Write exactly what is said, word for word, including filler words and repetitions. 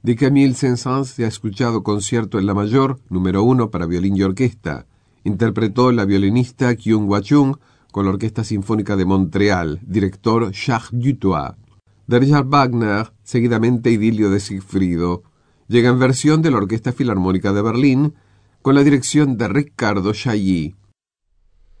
De Camille Saint-Saëns se ha escuchado Concierto en la mayor, número uno para violín y orquesta. Interpretó la violinista Kyung Hwa-chung con la Orquesta Sinfónica de Montreal, director Jacques Duthoit. De Richard Wagner, seguidamente Idilio de Sigfrido. Llega en versión de la Orquesta Filarmónica de Berlín, con la dirección de Riccardo Chailly.